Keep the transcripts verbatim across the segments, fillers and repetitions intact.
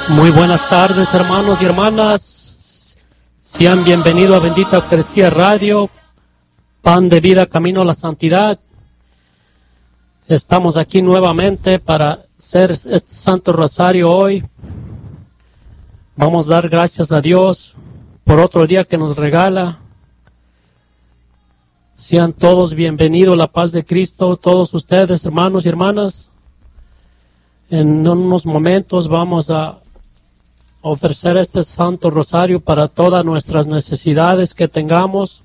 Muy buenas tardes, hermanos y hermanas. Sean bienvenidos a Bendita Eucaristía Radio, Pan de Vida, Camino a la Santidad. Estamos aquí nuevamente para hacer este Santo Rosario hoy. Vamos a dar gracias a Dios por otro día que nos regala. Sean todos bienvenidos, la paz de Cristo, todos ustedes, hermanos y hermanas. En unos momentos vamos a ofrecer este Santo Rosario para todas nuestras necesidades que tengamos.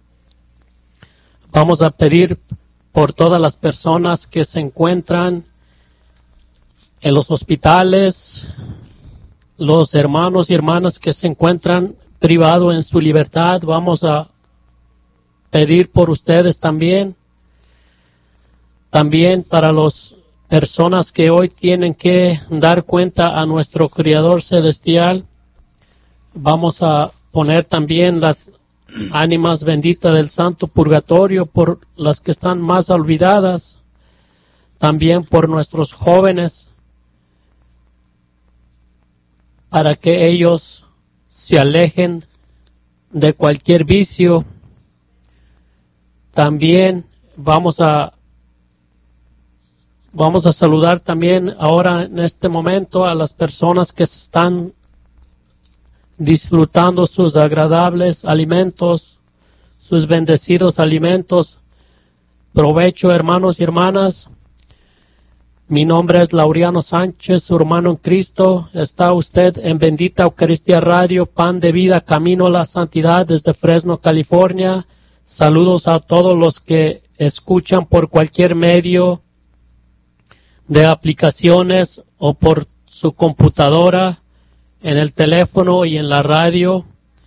Vamos a pedir por todas las personas que se encuentran en los hospitales, los hermanos y hermanas que se encuentran privados en su libertad. Vamos a pedir por ustedes también. También para las personas que hoy tienen que dar cuenta a nuestro Criador Celestial. Vamos a poner también las ánimas benditas del Santo Purgatorio por las que están más olvidadas. También por nuestros jóvenes, para que ellos se alejen de cualquier vicio. También vamos a Vamos a saludar también ahora en este momento a las personas que se están disfrutando sus agradables alimentos, sus bendecidos alimentos. Provecho, hermanos y hermanas. Mi nombre es Laureano Sánchez, su hermano en Cristo. Está usted en Bendita Eucaristía Radio, Pan de Vida, Camino a la Santidad, desde Fresno, California. Saludos a todos los que escuchan por cualquier medio de aplicaciones o por su computadora, en el teléfono y en la radio.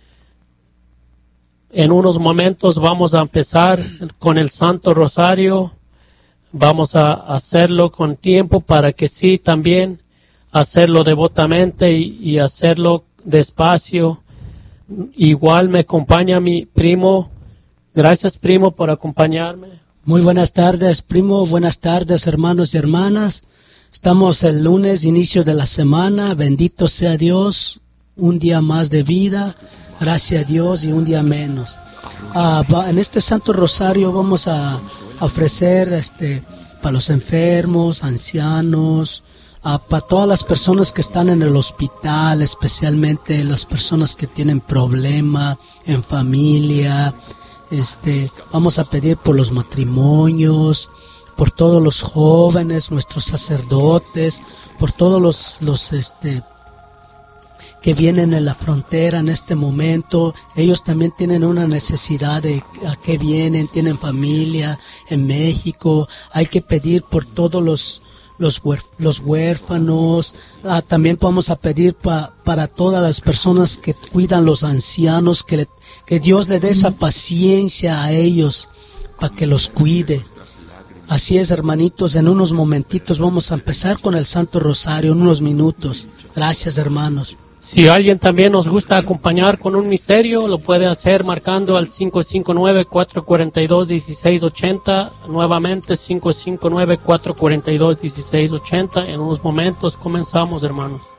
En unos momentos vamos a empezar con el Santo Rosario. Vamos a hacerlo con tiempo para que sí también hacerlo devotamente y, y hacerlo despacio. Igual me acompaña mi primo. Gracias, primo, por acompañarme. Muy buenas tardes, primo. Buenas tardes, hermanos y hermanas. Estamos el lunes, inicio de la semana. Bendito sea Dios. Un día más de vida. Gracias a Dios y un día menos. Ah, en este Santo Rosario vamos a ofrecer este para los enfermos, ancianos, ah, para todas las personas que están en el hospital, especialmente las personas que tienen problema en familia. Este, vamos a pedir por los matrimonios, por todos los jóvenes, nuestros sacerdotes, por todos los, los este, que vienen en la frontera en este momento. Ellos también tienen una necesidad de a qué vienen, tienen familia en México. Hay que pedir por todos los los, huérf los huérfanos. Ah, también vamos a pedir pa para todas las personas que cuidan los ancianos, que, le, que Dios le dé esa paciencia a ellos para que los cuide. Así es, hermanitos, en unos momentitos vamos a empezar con el Santo Rosario, en unos minutos. Gracias, hermanos. Si alguien también nos gusta acompañar con un misterio, lo puede hacer marcando al cinco cinco nueve, cuatro cuatro dos, uno seis ocho cero. Nuevamente cinco cinco nueve, cuatro cuatro dos, uno seis ocho cero. En unos momentos comenzamos, hermanos.